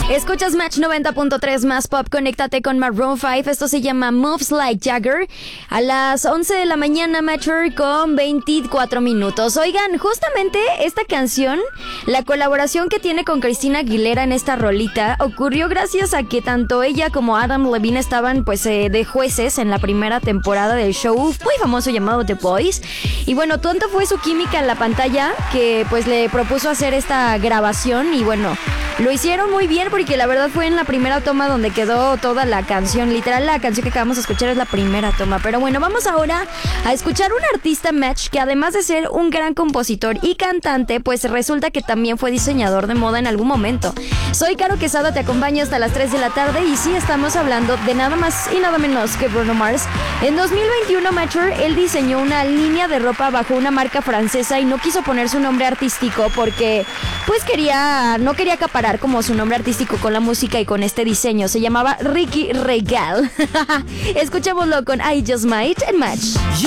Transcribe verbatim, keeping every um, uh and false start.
Escuchas Match noventa punto tres más pop, conéctate con Maroon cinco, esto se llama Moves Like Jagger, a las once de la mañana, Match con veinticuatro minutos. Oigan, justamente esta canción, la colaboración que tiene con Christina Aguilera en esta rolita, ocurrió gracias a que tanto ella como Adam Levine estaban pues eh, de jueces en la primera temporada del show muy famoso llamado The Voice, y bueno, tanto fue su química en la pantalla que pues le propuso hacer esta grabación, y bueno, lo hicieron muy bien porque la verdad fue en la primera toma donde quedó toda la canción. Literal, la canción que acabamos de escuchar es la primera toma. Pero bueno, vamos ahora a escuchar un artista, Match, que además de ser un gran compositor y cantante, pues resulta que también fue diseñador de moda en algún momento. Soy Caro Quesada, te acompaño hasta las tres de la tarde y sí, estamos hablando de nada más y nada menos que Bruno Mars. En dos mil veintiuno, Match, él diseñó una línea de ropa bajo una marca francesa y no quiso poner su nombre artístico porque pues quería, no quería acaparar como su nombre artístico con la música y con este diseño. Se llamaba Ricky Regal. Escuchémoslo con I Just Might en Match.